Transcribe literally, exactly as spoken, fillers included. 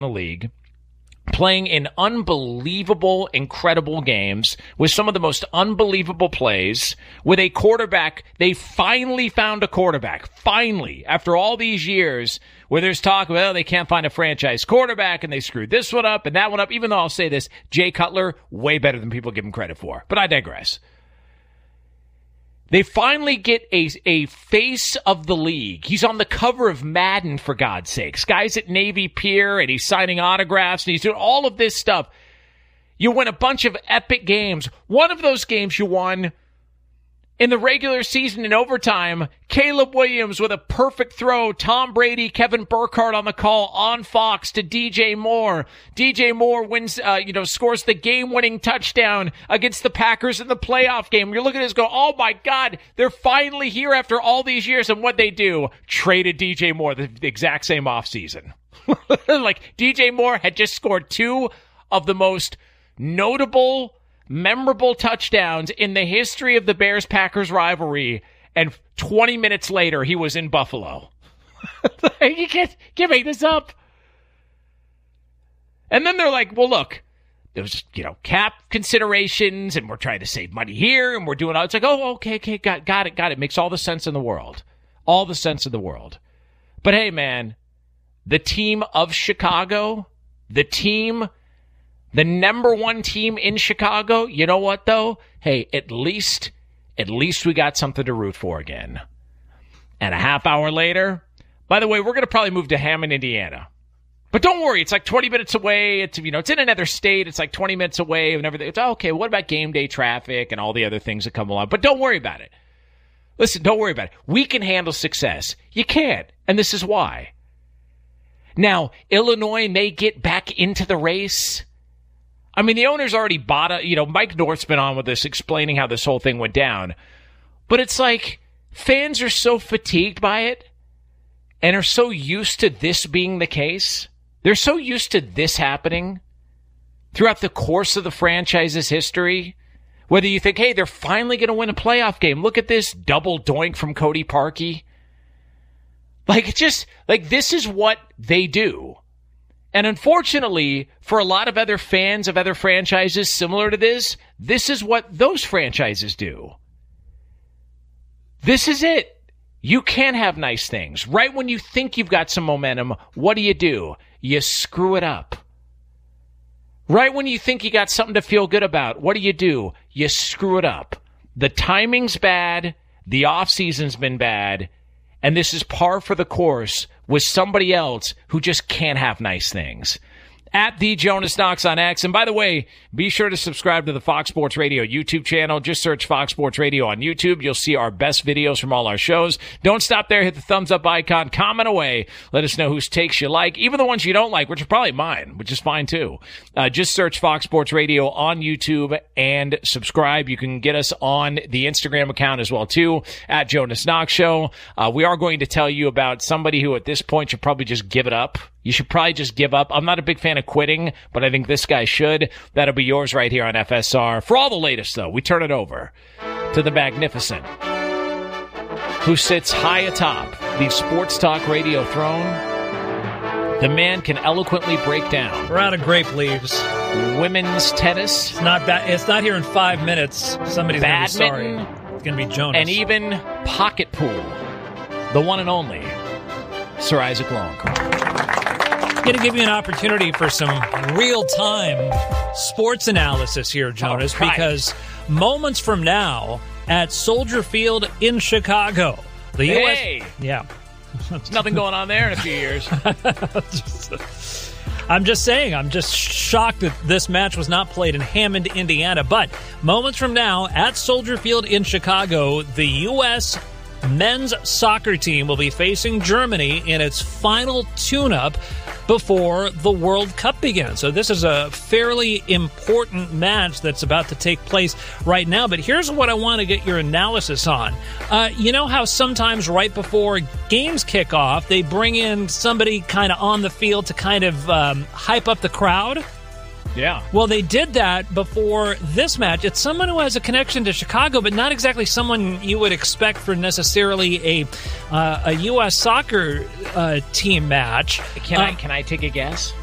the league, playing in unbelievable, incredible games with some of the most unbelievable plays, with a quarterback. They finally found a quarterback. Finally, after all these years where there's talk, well, they can't find a franchise quarterback and they screwed this one up and that one up, even though I'll say this, Jay Cutler, way better than people give him credit for. But I digress. They finally get a, a face of the league. He's on the cover of Madden, for God's sakes. Guy's at Navy Pier, and he's signing autographs, and he's doing all of this stuff. You win a bunch of epic games. One of those games you won in the regular season in overtime, Caleb Williams with a perfect throw. Tom Brady, Kevin Burkhardt on the call on Fox to D J Moore. D J Moore wins, uh, you know, scores the game-winning touchdown against the Packers in the playoff game. You're looking at this go, oh my God, they're finally here after all these years. And what they do, traded D J Moore the, the exact same offseason. Like, D J Moore had just scored two of the most notable, memorable touchdowns in the history of the Bears-Packers rivalry, and twenty minutes later, he was in Buffalo. You can't, can't make this up. And then they're like, well, look, there's, you know, cap considerations, and we're trying to save money here, and we're doing all. It's like, oh, okay, okay, got, got it, got it. Makes all the sense in the world. All the sense in the world. But hey, man, the team of Chicago, the team... The number one team in Chicago, you know what, though? Hey, at least, at least we got something to root for again. And a half hour later, by the way, we're going to probably move to Hammond, Indiana. But don't worry, it's like twenty minutes away. It's, you know, it's in another state. It's like twenty minutes away and everything. It's okay, what about game day traffic and all the other things that come along? But don't worry about it. Listen, don't worry about it. We can handle success. You can't. And this is why. Now, Illinois may get back into the race. I mean, the owner's already bought a, you know, Mike North's been on with this, explaining how this whole thing went down. But it's like, fans are so fatigued by it and are so used to this being the case. They're so used to this happening throughout the course of the franchise's history. Whether you think, hey, they're finally going to win a playoff game. Look at this double doink from Cody Parkey. Like, it's just, like, this is what they do. And unfortunately, for a lot of other fans of other franchises similar to this, this is what those franchises do. This is it. You can have nice things. Right when you think you've got some momentum, what do you do? You screw it up. Right when you think you got something to feel good about, what do you do? You screw it up. The timing's bad. The off-season's been bad. And this is par for the course with somebody else who just can't have nice things. At the Jonas Knox on X. And by the way, be sure to subscribe to the Fox Sports Radio YouTube channel. Just search Fox Sports Radio on YouTube. You'll see our best videos from all our shows. Don't stop there. Hit the thumbs up icon. Comment away. Let us know whose takes you like. Even the ones you don't like, which are probably mine, which is fine too. Uh, just search Fox Sports Radio on YouTube and subscribe. You can get us on the Instagram account as well too, at Jonas Knox Show. Uh, we are going to tell you about somebody who at this point should probably just give it up. You should probably just give up. I'm not a big fan of quitting, but I think this guy should. That'll be yours right here on F S R. For all the latest, though, we turn it over to the magnificent, who sits high atop the Sports Talk Radio throne. The man can eloquently break down. We're out of grape leaves. Women's tennis. It's not ba- It's not here in five minutes. Somebody's going to be sorry. It's going to be Jonas. And even pocket pool. The one and only Sir Isaac Lowenkron. Going to give you an opportunity for some real-time sports analysis here, Jonas, right. Because moments from now at Soldier Field in Chicago, the hey. U S Yeah. There's nothing going on there in a few years. I'm just saying, I'm just shocked that this match was not played in Hammond, Indiana. But moments from now at Soldier Field in Chicago, the U S men's soccer team will be facing Germany in its final tune-up before the World Cup begins. So this is a fairly important match that's about to take place right now. But here's what I want to get your analysis on. Uh, you know how sometimes right before games kick off, they bring in somebody kind of on the field to kind of um, hype up the crowd? Yeah. Well, they did that before this match. It's someone who has a connection to Chicago, but not exactly someone you would expect for necessarily a uh, a U S soccer uh, team match. Can uh, I can I take a guess?